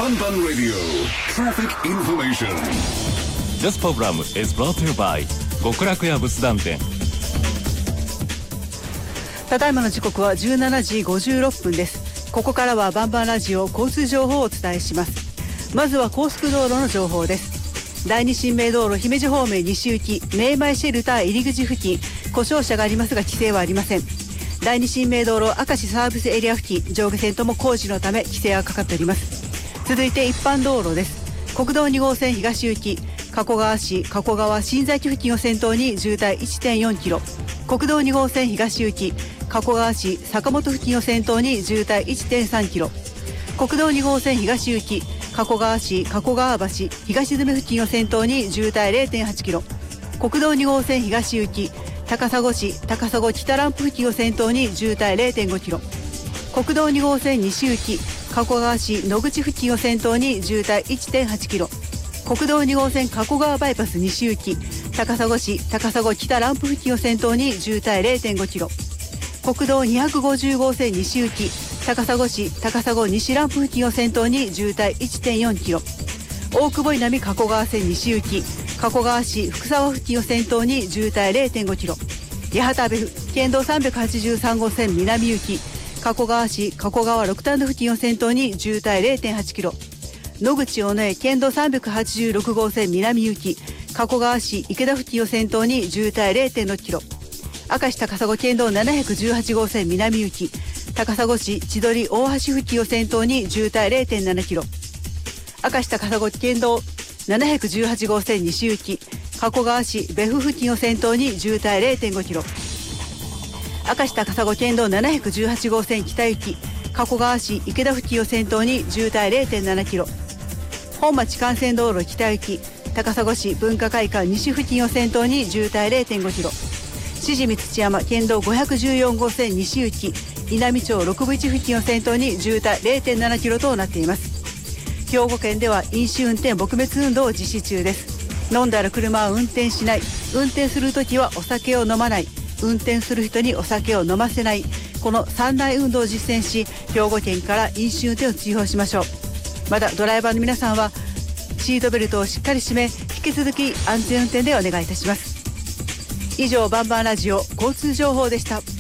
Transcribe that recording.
Banban Radio Traffic Information. This program is brought to you by 極楽屋仏壇店。 ただいまの時刻は17時56分です。ここからはバンバンラジオ交通情報をお伝えします。まずは高速道路の情報です。第二新名道路姫路方面西行き明前シェルター入り口付近、故障車がありますが規制はありません。第二新名道路明石サービスエリア付近、上下線とも工事のため規制がかかっております。続いて一般道路です。国道2号線東行き加古川市加古川新崎付近を先頭に渋滞 1.4 キロ、国道2号線東行き加古川市坂本付近を先頭に渋滞 1.3 キロ、国道2号線東行き加古川市加古川橋東詰付近を先頭に渋滞 0.8 キロ、国道2号線東行き高砂市高砂北ランプ付近を先頭に渋滞 0.5 キロ、国道2号線西行き加古川市野口付近を先頭に渋滞 1.8 キロ、国道2号線加古川バイパス西行き高砂市高砂北ランプ付近を先頭に渋滞 0.5 キロ、国道250号線西行き高砂市高砂西ランプ付近を先頭に渋滞 1.4 キロ、大久保稲美加古川線西行き加古川市福沢付近を先頭に渋滞 0.5 キロ、八幡部県道383号線南行き加古川市加古川六反田付近を先頭に渋滞 0.8 キロ、野口尾根県道386号線南行き加古川市池田付近を先頭に渋滞 0.6 キロ、明石高砂県道718号線南行き高砂市千鳥大橋付近を先頭に渋滞 0.7 キロ、明石高砂県道718号線西行き加古川市別府付近を先頭に渋滞 0.5 キロ、明石高砂県道718号線北行き加古川市池田付近を先頭に渋滞 0.7 キロ、本町幹線道路北行き高砂市文化会館西付近を先頭に渋滞 0.5 キロ、志地三土山県道514号線西行き稲美町六部一付近を先頭に渋滞 0.7 キロとなっています。兵庫県では飲酒運転撲滅運動を実施中です。飲んだら車は運転しない、運転するときはお酒を飲まない、運転する人にお酒を飲ませない、この3大運動を実践し、兵庫県から飲酒運転を追放しましょう。またドライバーの皆さんはシートベルトをしっかり締め、引き続き安全運転でお願いいたします。以上バンバンラジオ交通情報でした。